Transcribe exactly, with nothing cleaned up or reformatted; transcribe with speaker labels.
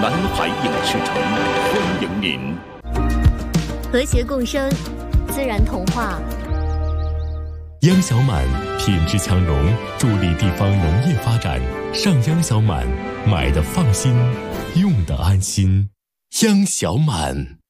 Speaker 1: 南海影视城欢迎您。
Speaker 2: 和谐共生，自然童话。
Speaker 3: 央小满品质强融，助力地方农业发展。上央小满，买的放心，用的安心。央小满。